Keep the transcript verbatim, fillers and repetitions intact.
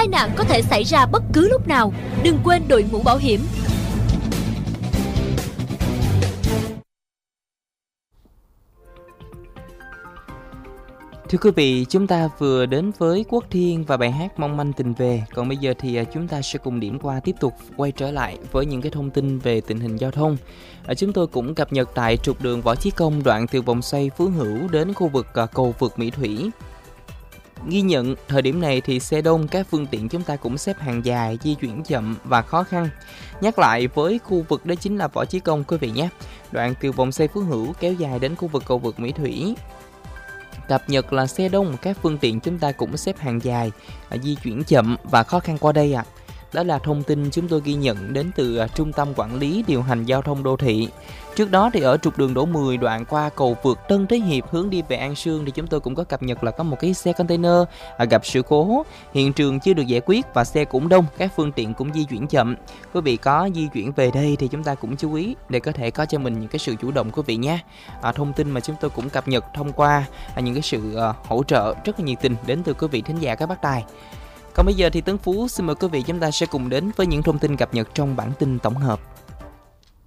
tai nạn có thể xảy ra bất cứ lúc nào. Đừng quên đội mũ bảo hiểm. Thưa quý vị, chúng ta vừa đến với Quốc Thiên và bài hát Mong Manh Tình Về. Còn bây giờ thì chúng ta sẽ cùng điểm qua tiếp tục quay trở lại với những cái thông tin về tình hình giao thông. À, chúng tôi cũng cập nhật tại trục đường Võ Chí Công đoạn từ vòng xoay Phú Hữu đến khu vực à, cầu vượt Mỹ Thủy. Ghi nhận thời điểm này thì xe đông, các phương tiện chúng ta cũng xếp hàng dài, di chuyển chậm và khó khăn. Nhắc lại với khu vực đó chính là Võ Chí Công quý vị nhé. Đoạn từ vòng xoay Phú Hữu kéo dài đến khu vực cầu vượt Mỹ Thủy. Cập nhật là xe đông, các phương tiện chúng ta cũng xếp hàng dài, di chuyển chậm và khó khăn qua đây ạ. À. Đó là thông tin chúng tôi ghi nhận đến từ Trung tâm Quản lý Điều hành Giao thông Đô thị. Trước đó thì ở trục đường Đỗ mười đoạn qua cầu vượt Tân Thế Hiệp hướng đi về An Sương thì chúng tôi cũng có cập nhật là có một cái xe container gặp sự cố, hiện trường chưa được giải quyết và xe cũng đông, các phương tiện cũng di chuyển chậm. Quý vị có di chuyển về đây thì chúng ta cũng chú ý để có thể có cho mình những cái sự chủ động quý vị nhé. À, thông tin mà chúng tôi cũng cập nhật thông qua những cái sự uh, hỗ trợ rất là nhiệt tình đến từ quý vị thính giả các bác tài. Còn bây giờ thì Tấn Phú xin mời quý vị chúng ta sẽ cùng đến với những thông tin cập nhật trong bản tin tổng hợp.